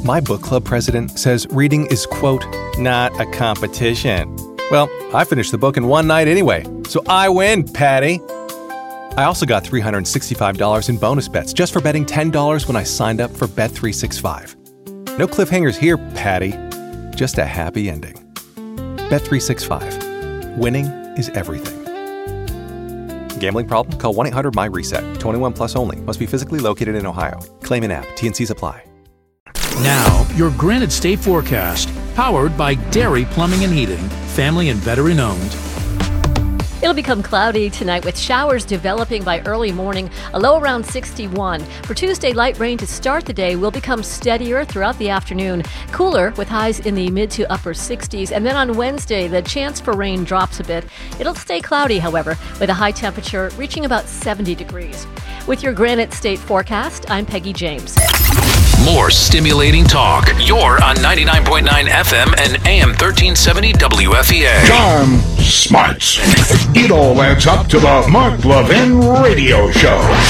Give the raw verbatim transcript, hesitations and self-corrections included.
My book club president says reading is, quote, not a competition. Well, I finished the book in one night anyway, so I win, Patty. I also got three hundred sixty-five dollars in bonus bets just for betting ten dollars when I signed up for Bet three sixty-five. No cliffhangers here, Patty. Just a happy ending. Bet three sixty-five. Winning is everything. Gambling problem? Call one eight hundred M Y reset. twenty-one plus only. Must be physically located in Ohio. Claim in app. T N Cs apply. Now, your Granite State forecast, powered by Dairy Plumbing and Heating, family and veteran owned. It'll become cloudy tonight with showers developing by early morning, a low around sixty-one. For Tuesday, light rain to start the day will become steadier throughout the afternoon, cooler with highs in the mid to upper sixties. And then on Wednesday, the chance for rain drops a bit. It'll stay cloudy, however, with a high temperature reaching about seventy degrees. With your Granite State forecast, I'm Peggy James. More stimulating talk. You're on ninety-nine point nine F M and A M thirteen seventy W F E A. John Smarts. It all adds up to the Mark Levin Radio Show.